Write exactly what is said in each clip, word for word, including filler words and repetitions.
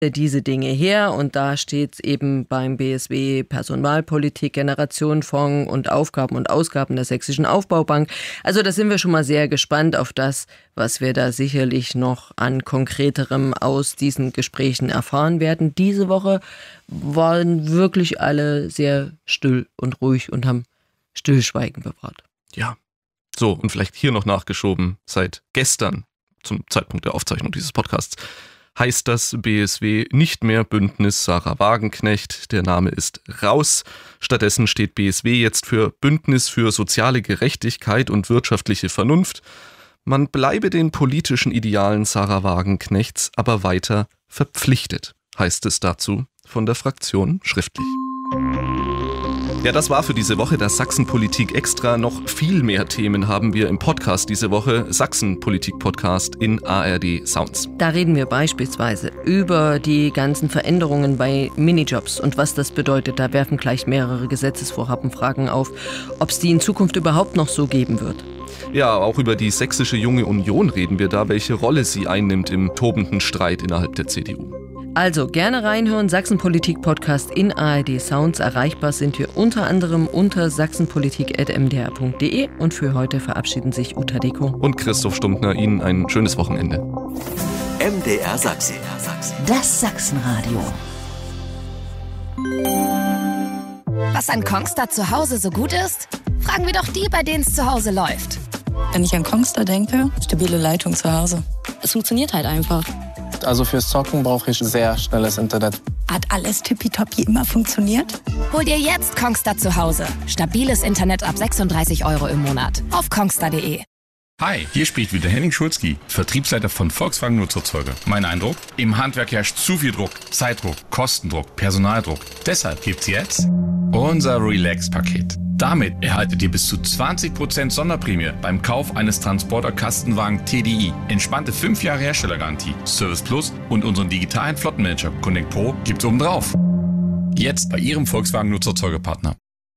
diese Dinge her und da steht es eben beim B S W Personalpolitik, Generationenfonds und Aufgaben und Ausgaben der Sächsischen Aufbaubank. Also da sind wir schon mal sehr gespannt auf das, was wir da sicherlich noch an Konkreterem aus diesen Gesprächen erfahren werden. Diese Woche waren wirklich alle sehr still und ruhig und haben Stillschweigen bewahrt. Ja, so und vielleicht hier noch nachgeschoben, seit gestern zum Zeitpunkt der Aufzeichnung dieses Podcasts heißt das B S W nicht mehr Bündnis Sarah Wagenknecht. Der Name ist raus. Stattdessen steht B S W jetzt für Bündnis für soziale Gerechtigkeit und wirtschaftliche Vernunft. Man bleibe den politischen Idealen Sarah Wagenknechts aber weiter verpflichtet, heißt es dazu von der Fraktion schriftlich. Ja, das war für diese Woche das Sachsen-Politik Extra. Noch viel mehr Themen haben wir im Podcast diese Woche. Sachsen-Politik-Podcast in A R D Sounds. Da reden wir beispielsweise über die ganzen Veränderungen bei Minijobs und was das bedeutet. Da werfen gleich mehrere Gesetzesvorhaben Fragen auf, ob es die in Zukunft überhaupt noch so geben wird. Ja, auch über die Sächsische Junge Union reden wir da, welche Rolle sie einnimmt im tobenden Streit innerhalb der C D U. Also gerne reinhören, Sachsen-Politik-Podcast in A R D Sounds. Erreichbar sind wir unter anderem unter sachsenpolitik at m d r punkt d e und für heute verabschieden sich Uta Deko und Christoph Stumptner. Ihnen ein schönes Wochenende. M D R Sachsen. Das Sachsenradio. Was an Kongstar zu Hause so gut ist? Fragen wir doch die, bei denen es zu Hause läuft. Wenn ich an Kongstar denke, stabile Leitung zu Hause. Es funktioniert halt einfach. Also fürs Zocken brauche ich sehr schnelles Internet. Hat alles tippitoppi immer funktioniert? Hol dir jetzt Kongstar zu Hause. Stabiles Internet ab sechsunddreißig Euro im Monat. Auf kongstar punkt de. Hi, hier spricht wieder Henning Schulzki, Vertriebsleiter von Volkswagen Nutzerzeuger. Mein Eindruck? Im Handwerk herrscht zu viel Druck, Zeitdruck, Kostendruck, Personaldruck. Deshalb gibt's jetzt unser Relax-Paket. Damit erhaltet ihr bis zu zwanzig Prozent Sonderprämie beim Kauf eines Transporter-Kastenwagen T D I. Entspannte fünf Jahre Herstellergarantie, Service Plus und unseren digitalen Flottenmanager Connect Pro gibt's obendrauf. Jetzt bei Ihrem Volkswagen Nutzerzeugerpartner.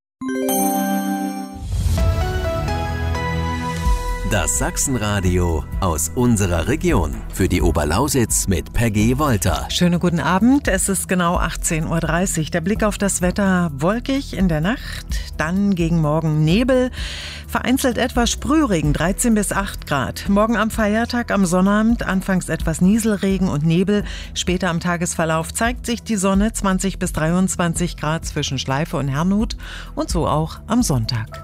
Das Sachsenradio aus unserer Region. Für die Oberlausitz mit Peggy Wolter. Schönen guten Abend, es ist genau achtzehn Uhr dreißig. Der Blick auf das Wetter: wolkig in der Nacht, dann gegen Morgen Nebel, vereinzelt etwas Sprühregen, dreizehn bis acht Grad. Morgen am Feiertag, am Sonnabend, anfangs etwas Nieselregen und Nebel. Später am Tagesverlauf zeigt sich die Sonne, zwanzig bis dreiundzwanzig Grad zwischen Schleife und Herrnhut und so auch am Sonntag.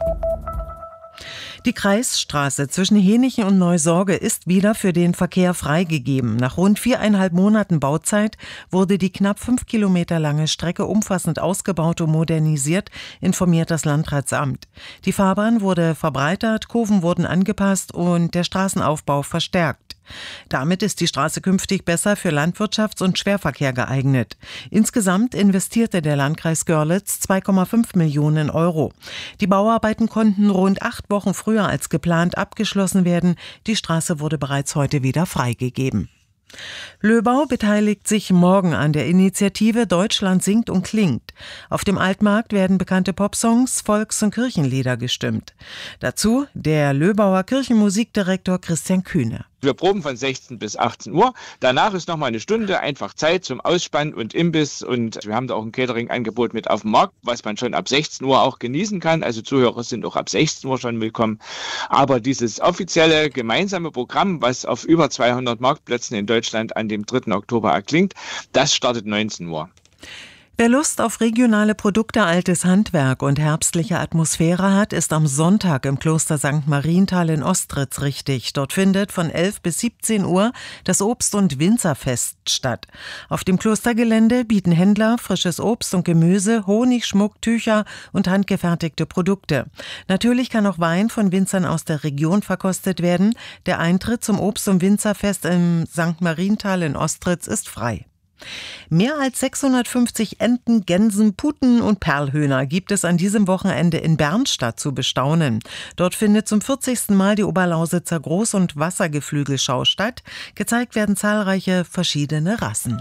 Die Kreisstraße zwischen Hänichen und Neusorge ist wieder für den Verkehr freigegeben. Nach rund viereinhalb Monaten Bauzeit wurde die knapp fünf Kilometer lange Strecke umfassend ausgebaut und modernisiert, informiert das Landratsamt. Die Fahrbahn wurde verbreitert, Kurven wurden angepasst und der Straßenaufbau verstärkt. Damit ist die Straße künftig besser für Landwirtschafts- und Schwerverkehr geeignet. Insgesamt investierte der Landkreis Görlitz zwei Komma fünf Millionen Euro. Die Bauarbeiten konnten rund acht Wochen früher als geplant abgeschlossen werden. Die Straße wurde bereits heute wieder freigegeben. Löbau beteiligt sich morgen an der Initiative Deutschland singt und klingt. Auf dem Altmarkt werden bekannte Popsongs, Volks- und Kirchenlieder gestimmt. Dazu der Löbauer Kirchenmusikdirektor Christian Kühne. Wir proben von sechzehn bis achtzehn Uhr. Danach ist noch mal eine Stunde einfach Zeit zum Ausspannen und Imbiss. Und wir haben da auch ein Catering-Angebot mit auf dem Markt, was man schon ab sechzehn Uhr auch genießen kann. Also Zuhörer sind auch ab sechzehn Uhr schon willkommen. Aber dieses offizielle gemeinsame Programm, was auf über zweihundert Marktplätzen in Deutschland an dem dritten Oktober erklingt, das startet neunzehn Uhr. Wer Lust auf regionale Produkte, altes Handwerk und herbstliche Atmosphäre hat, ist am Sonntag im Kloster Sankt Marienthal in Ostritz richtig. Dort findet von elf bis siebzehn Uhr das Obst- und Winzerfest statt. Auf dem Klostergelände bieten Händler frisches Obst und Gemüse, Honig, Schmuck, Tücher und handgefertigte Produkte. Natürlich kann auch Wein von Winzern aus der Region verkostet werden. Der Eintritt zum Obst- und Winzerfest im Sankt Marienthal in Ostritz ist frei. Mehr als sechshundertfünfzig Enten, Gänsen, Puten und Perlhühner gibt es an diesem Wochenende in Bernstadt zu bestaunen. Dort findet zum vierzigsten Mal die Oberlausitzer Groß- und Wassergeflügelschau statt. Gezeigt werden zahlreiche verschiedene Rassen.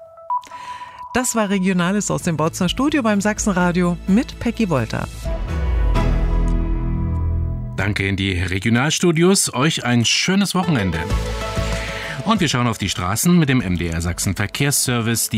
Das war Regionales aus dem Bautzner Studio beim Sachsenradio mit Peggy Wolter. Danke in die Regionalstudios. Euch ein schönes Wochenende. Und wir schauen auf die Straßen mit dem M D R Sachsen Verkehrsservice. Die